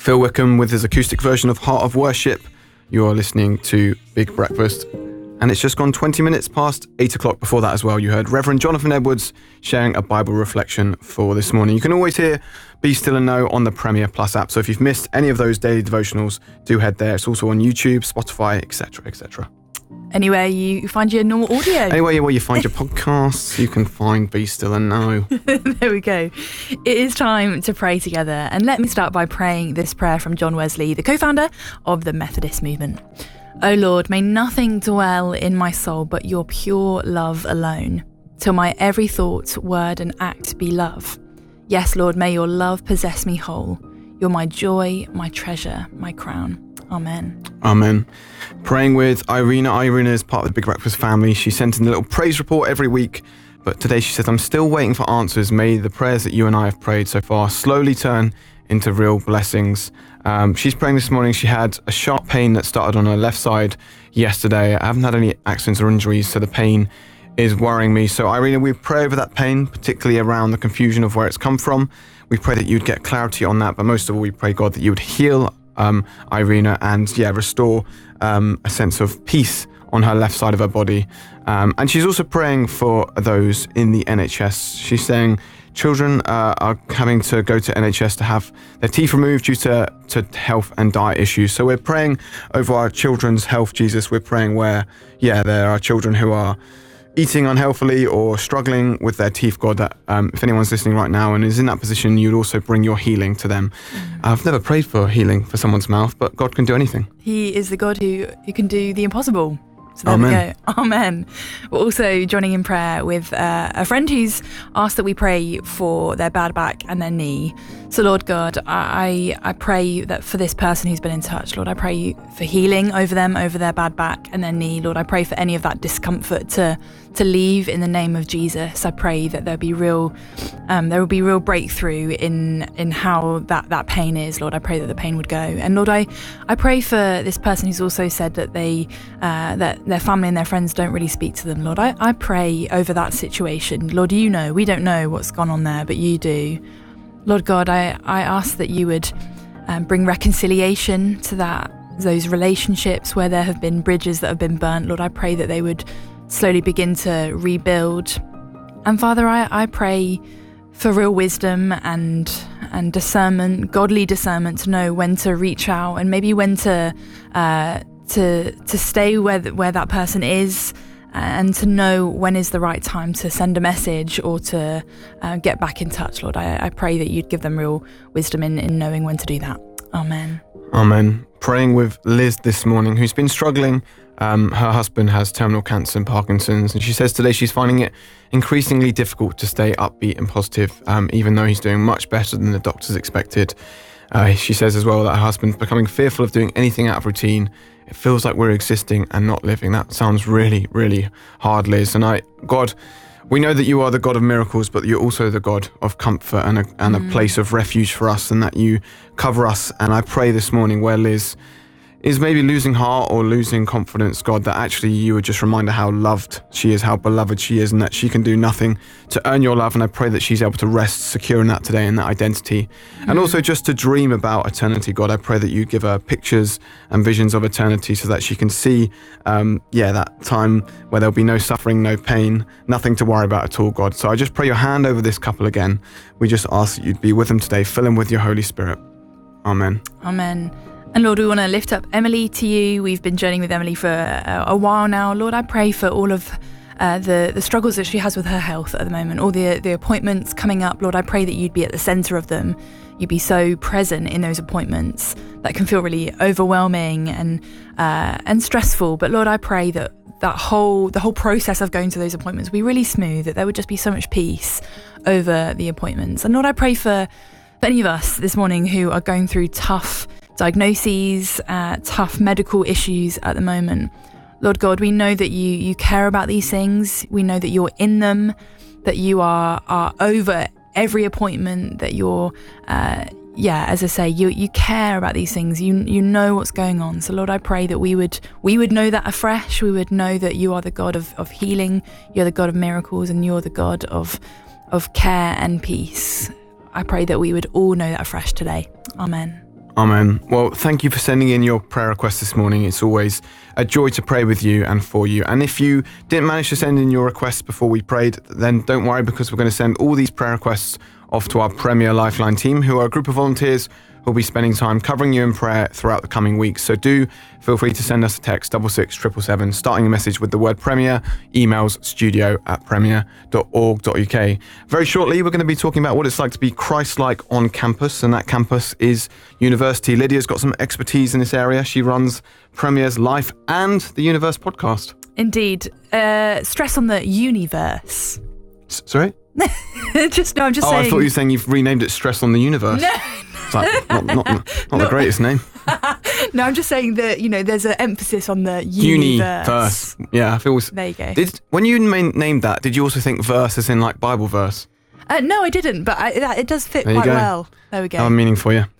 Phil Wickham with his acoustic version of Heart of Worship. You are listening to Big Breakfast. And it's just gone 20 minutes past 8 o'clock. Before that as well, you heard Reverend Jonathan Edwards sharing a Bible reflection for this morning. You can always hear Be Still and Know on the Premier Plus app. So if you've missed any of those daily devotionals, do head there. It's also on YouTube, Spotify, etc., etc. Anywhere you find your normal audio. Anywhere where you find your podcasts, you can find Be Still and Know. There we go. It is time to pray together. And let me start by praying this prayer from John Wesley, the co-founder of the Methodist movement. O Lord, may nothing dwell in my soul but your pure love alone, till my every thought, word and act be love. Yes, Lord, may your love possess me whole. You're my joy, my treasure, my crown. Amen. Amen. Praying with Irina. Irina is part of the Big Breakfast family. She sent in a little praise report every week, but today she says, I'm still waiting for answers. May the prayers that you and I have prayed so far slowly turn into real blessings. She's praying this morning. She had a sharp pain that started on her left side yesterday. I haven't had any accidents or injuries, so the pain is worrying me. So Irina, we pray over that pain, particularly around the confusion of where it's come from. We pray that you'd get clarity on that, but most of all, we pray, God, that you would heal Irina and restore a sense of peace on her left side of her body. And she's also praying for those in the NHS. She's saying children are having to go to NHS to have their teeth removed due to health and diet issues. So we're praying over our children's health, Jesus. We're praying where, there are children who are eating unhealthily or struggling with their teeth, God, that if anyone's listening right now and is in that position, you'd also bring your healing to them. I've never prayed for healing for someone's mouth, but God can do anything. He is the God who can do the impossible. So there Amen. we go. Amen. We're also joining in prayer with a friend who's asked that we pray for their bad back and their knee. So Lord God, I pray that for this person who's been in touch, Lord, I pray for healing over them, over their bad back and their knee. Lord, I pray for any of that discomfort to leave in the name of Jesus. I pray that there will be real breakthrough in how that pain is. Lord, I pray that the pain would go. And Lord, I pray for this person who's also said that that their family and their friends don't really speak to them. Lord, I pray over that situation. Lord, you know, we don't know what's gone on there, but you do. Lord God, I ask that you would bring reconciliation to those relationships where there have been bridges that have been burnt. Lord, I pray that they would slowly begin to rebuild. And Father, I pray for real wisdom and discernment, godly discernment, to know when to reach out and maybe when to stay where that person is, and to know when is the right time to send a message or to get back in touch. Lord, I pray that you'd give them real wisdom in knowing when to do that. Amen. Amen. Praying with Liz this morning, who's been struggling. Her husband has terminal cancer and Parkinson's, and she says today she's finding it increasingly difficult to stay upbeat and positive, even though he's doing much better than the doctors expected. She says as well that her husband's becoming fearful of doing anything out of routine. It feels like we're existing and not living. That sounds really, really hard, Liz. And God, we know that you are the God of miracles, but you're also the God of comfort and a place of refuge for us, and that you cover us. And I pray this morning where Liz is maybe losing heart or losing confidence, God, that actually you would just remind her how loved she is, how beloved she is, and that she can do nothing to earn your love. And I pray that she's able to rest secure in that today, in that identity. And also just to dream about eternity, God, I pray that you give her pictures and visions of eternity so that she can see, that time where there'll be no suffering, no pain, nothing to worry about at all, God. So I just pray your hand over this couple again. We just ask that you'd be with them today. Fill them with your Holy Spirit. Amen. Amen. And Lord, we want to lift up Emily to you. We've been journeying with Emily for a while now. Lord, I pray for all of the struggles that she has with her health at the moment, all the appointments coming up. Lord, I pray that you'd be at the centre of them. You'd be so present in those appointments that can feel really overwhelming and stressful. But Lord, I pray that the whole process of going to those appointments will be really smooth, that there would just be so much peace over the appointments. And Lord, I pray for any of us this morning who are going through tough diagnoses, tough medical issues at the moment. Lord God, we know that you care about these things. We know that you're in them, that you are over every appointment, that you're, as I say, you care about these things. You know what's going on. So Lord, I pray that we would know that afresh. We would know that you are the God of healing. You're the God of miracles, and you're the God of care and peace. I pray that we would all know that afresh today. Amen. Amen. Well, thank you for sending in your prayer requests this morning. It's always a joy to pray with you and for you. And if you didn't manage to send in your requests before we prayed, then don't worry, because we're going to send all these prayer requests off to our Premier Lifeline team, who are a group of volunteers who'll be spending time covering you in prayer throughout the coming weeks. So do feel free to send us a text 66777, starting a message with the word Premier, emails studio@premier.org.uk. Very shortly, we're going to be talking about what it's like to be Christ-like on campus, and that campus is university. Lydia's got some expertise in this area. She runs Premier's Life and the Universe podcast. Indeed. Stress on the universe. Sorry? I'm just saying. I thought you were saying you've renamed it Stress on the Universe. No. It's like, not the greatest name. No, I'm just saying that, there's an emphasis on the universe. Yeah, I feel. There you go. When you named that, did you also think verse as in like Bible verse? No, I didn't, but it does fit quite well. There we go. I'm meaning for you.